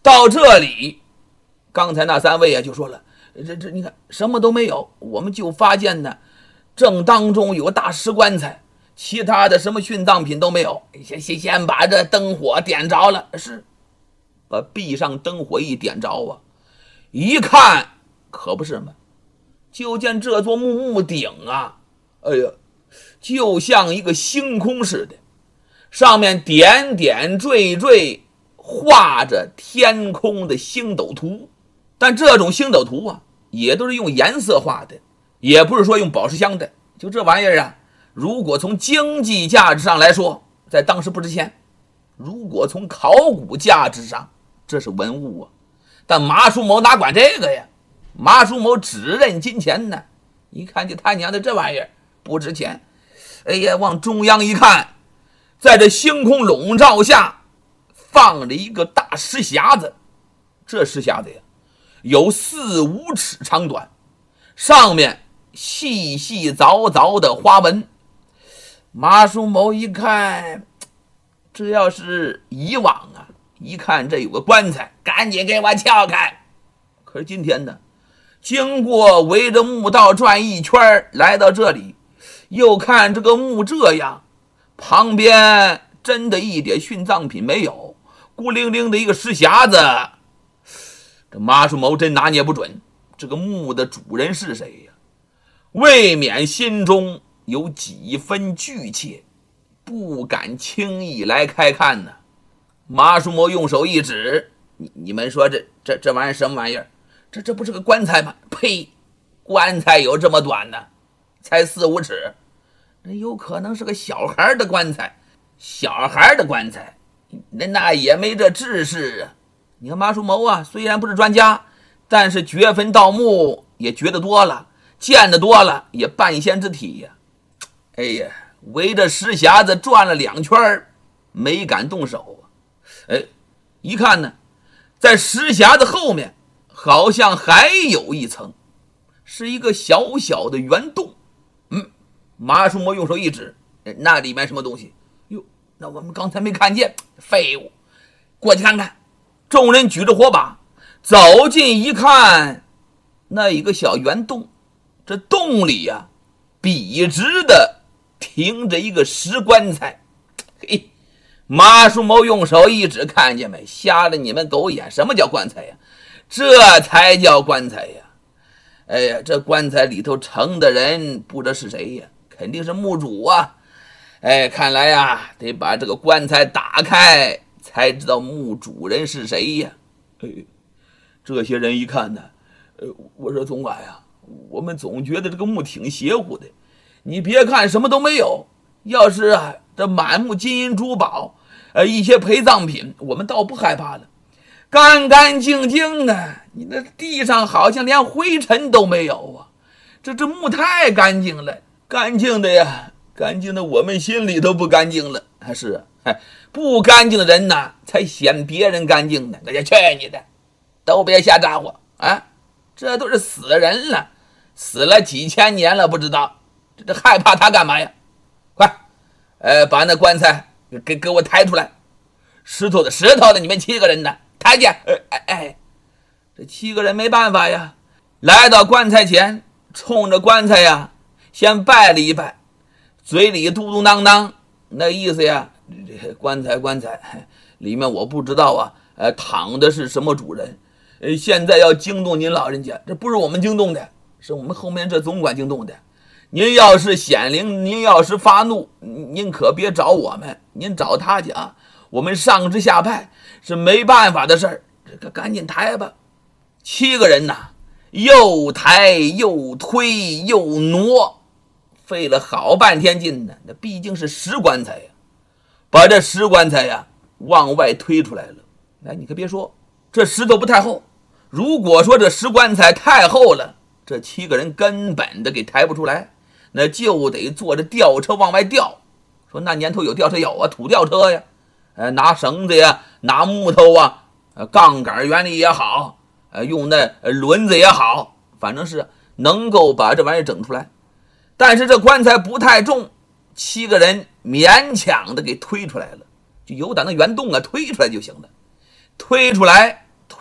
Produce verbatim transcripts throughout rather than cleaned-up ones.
到这里，刚才那三位啊就说了，这这你看什么都没有，我们就发现呢，正当中有个大石棺材，其他的什么殉葬品都没有。先先先把这灯火点着了，是把壁上灯火一点着啊，一看可不是嘛，就见这座墓墓顶啊，哎呀，就像一个星空似的，上面点点缀缀画着天空的星斗图。但这种星斗图啊，也都是用颜色画的，也不是说用宝石镶的。就这玩意儿啊，如果从经济价值上来说，在当时不值钱；如果从考古价值上，这是文物啊。但马叔谋哪管这个呀？马叔谋只认金钱呢。一看就他娘的这玩意儿不值钱。哎呀，往中央一看，在这星空笼罩下放着一个大石匣子。这石匣子呀，有四五尺长短，上面细细凿凿的花纹。马叔谋一看，这要是以往啊，一看这有个棺材，赶紧给我撬开。可是今天呢，经过围着墓道转一圈，来到这里，又看这个墓这样，旁边真的一点殉葬品没有，孤零零的一个石匣子。这马叔谋真拿捏不准这个墓的主人是谁呀，未免心中有几分惧怯，不敢轻易来开看呢。马叔谋用手一指，你你们说这这这玩意儿什么玩意儿？这这不是个棺材吗？呸！棺材有这么短呢？才四五尺，那有可能是个小孩的棺材。小孩的棺材，那那也没这知识啊。你看马叔谋啊，虽然不是专家，但是掘坟盗墓也掘得多了，见得多了，也半仙之体呀。哎呀，围着石匣子转了两圈，没敢动手啊。哎，一看呢，在石匣子后面好像还有一层，是一个小小的圆洞。嗯，马叔谋用手一指，那里面什么东西？哟，那我们刚才没看见，废物，过去看看。众人举着火把走近一看，那一个小圆洞，这洞里呀、啊，笔直的停着一个石棺材。嘿，马叔谋用手一指，看见没？瞎了你们狗眼！什么叫棺材呀？这才叫棺材呀！哎呀，这棺材里头盛的人不知道是谁呀，肯定是墓主啊！哎，看来呀，得把这个棺材打开，才知道墓主人是谁呀。哎，这些人一看呢，呃，我说总管呀，我们总觉得这个墓挺邪乎的。你别看什么都没有，要是啊这满墓金银珠宝，呃一些陪葬品，我们倒不害怕了。干干净净的，你那地上好像连灰尘都没有啊！这这墓太干净了，干净的呀，干净的我们心里都不干净了。还是哎，不干净的人呐，才嫌别人干净的。那就去你的，都别瞎咋呼啊！这都是死人了，死了几千年了，不知道这这害怕他干嘛呀？快，呃，把那棺材给给我抬出来。石头的石头的，你们七个人呢？抬去！哎哎哎，这七个人没办法呀，来到棺材前，冲着棺材呀，先拜了一拜，嘴里嘟嘟囔囔，那意思呀，这棺材棺材里面我不知道啊，呃，躺的是什么主人？呃，现在要惊动您老人家，这不是我们惊动的，是我们后面这总管惊动的。您要是显灵，您要是发怒，您可别找我们，您找他去啊。我们上至下派是没办法的事儿，这个赶紧抬吧。七个人呐，又抬又推又挪，费了好半天劲呢。那毕竟是石棺材呀，把这石棺材呀往外推出来了。哎，你可别说，这石头不太厚。如果说这石棺材太厚了，这七个人根本的给抬不出来，那就得坐着吊车往外吊。说那年头有吊车有啊，土吊车呀。呃，拿绳子呀，拿木头啊，呃，杠杆原理也好，呃，用那轮子也好，反正是能够把这玩意整出来。但是这棺材不太重，七个人勉强的给推出来了，就由打那圆洞啊推出来就行了。推出来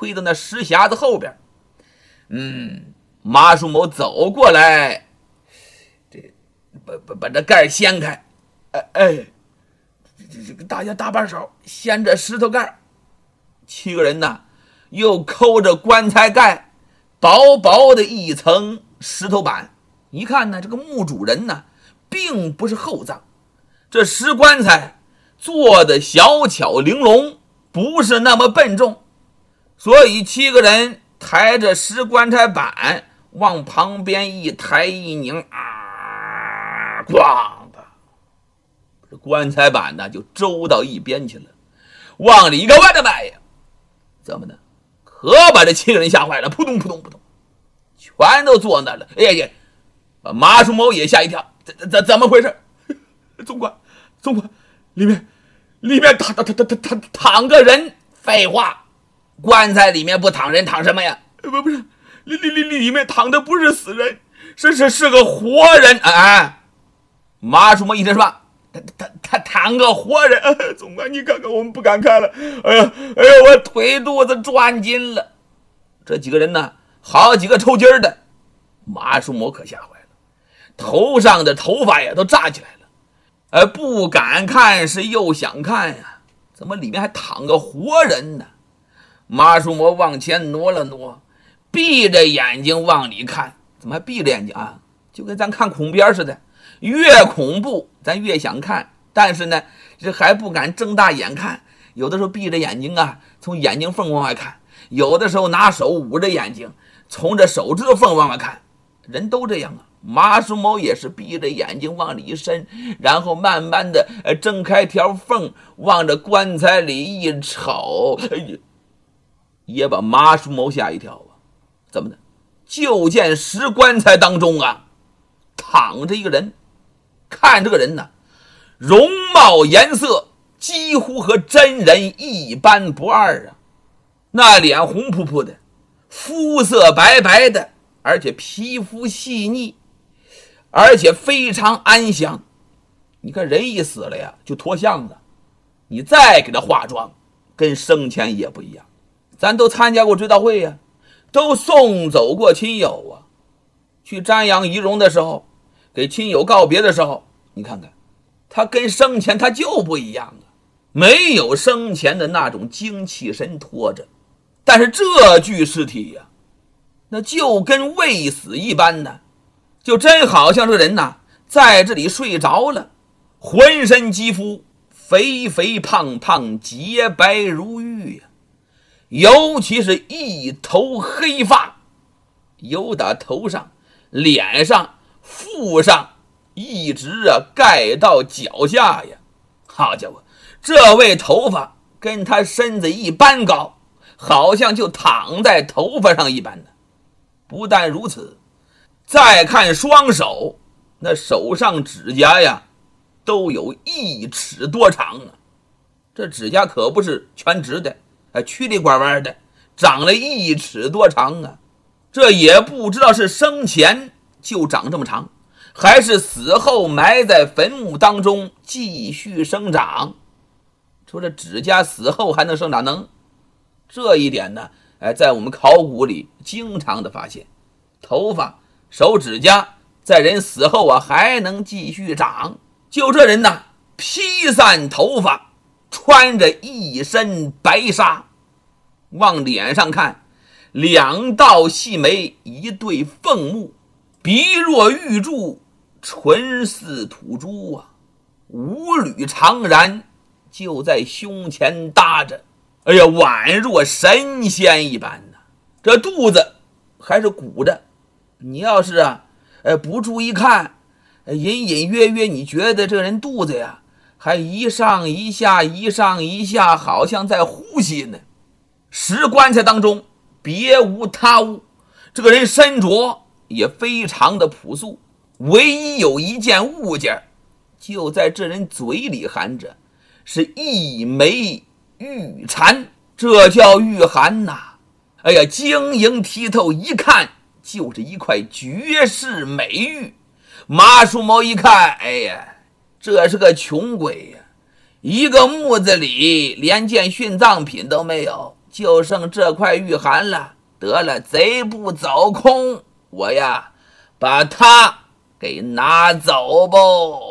推到那石匣子后边。嗯，马树某走过来，这把把把这盖掀开，哎哎，这这个大家搭把手掀着石头盖。七个人呢，又抠着棺材盖，薄薄的一层石头板。一看呢，这个墓主人呢，并不是厚葬，这石棺材做的小巧玲珑，不是那么笨重，所以七个人抬着石棺材板往旁边一抬一拧，啊，咣的，这棺材板呢就周到一边去了。往里一个，我的妈呀！怎么的？可把这七个人吓坏了，扑通扑通扑通，全都坐那了。哎呀呀！把马树某也吓一跳，怎怎怎么回事？总管，总管，里面里面躺躺躺躺躺躺个人？废话，棺材里面不躺人躺什么呀？不不是，里里里里面躺的不是死人，是是是个活人。哎，马树某一声说：“他他他躺个活人。哎”总管，你看看，我们不敢看了。哎呀哎呀，我腿肚子转筋了。这几个人呢，好几个抽筋的，马树某可吓坏了。头上的头发呀都炸起来了，呃，不敢看是又想看呀，怎么里面还躺个活人呢？马树某往前挪了挪，闭着眼睛往里看，怎么还闭着眼睛啊？就跟咱看恐片似的，越恐怖咱越想看，但是呢，这还不敢睁大眼看，有的时候闭着眼睛啊，从眼睛缝往外看，有的时候拿手捂着眼睛，从这手指头缝往外看，人都这样啊。马树某也是闭着眼睛往里伸，然后慢慢的睁开条缝，往着棺材里一瞅，哎，也把马树某吓一跳啊！怎么的？就见石棺材当中啊，躺着一个人，看这个人呢，容貌颜色几乎和真人一般不二啊，那脸红扑扑的，肤色白白的，而且皮肤细腻。而且非常安详，你看人一死了呀，就脱相了，你再给他化妆，跟生前也不一样。咱都参加过追悼会呀，都送走过亲友啊，去瞻仰遗容的时候，给亲友告别的时候，你看看，他跟生前他就不一样了，没有生前的那种精气神拖着。但是这具尸体呀，那就跟未死一般呢。就真好像这人呐，在这里睡着了，浑身肌肤肥肥胖胖，洁白如玉呀，尤其是一头黑发，由打头上、脸上、腹上一直啊盖到脚下呀。好家伙，这位头发跟他身子一般高，好像就躺在头发上一般的。不但如此，再看双手，那手上指甲呀都有一尺多长啊，这指甲可不是全直的，哎，曲里拐弯的，长了一尺多长啊。这也不知道是生前就长这么长，还是死后埋在坟墓当中继续生长。说这指甲死后还能生长，能？这一点呢，哎，在我们考古里经常的发现，头发手指甲在人死后啊还能继续长。就这人呢，披散头发，穿着一身白纱，往脸上看，两道细眉，一对凤目，鼻若玉柱，唇似吐珠啊，五缕长髯就在胸前搭着，哎呀，宛若神仙一般呢。这肚子还是鼓着，你要是啊，呃，不注意看，隐隐约约你觉得这个人肚子呀，还一上一下，一上一下，好像在呼吸呢。石棺材当中别无他物，这个人身着也非常的朴素，唯一有一件物件就在这人嘴里含着，是一枚玉蝉，这叫玉函呐。哎呀，晶莹剔透，一看就是一块绝世美玉。马树毛一看，哎呀，这是个穷鬼呀，一个墓子里连件殉葬品都没有， 就剩这块玉函了。得了，贼不走空，我呀把它给拿走吧。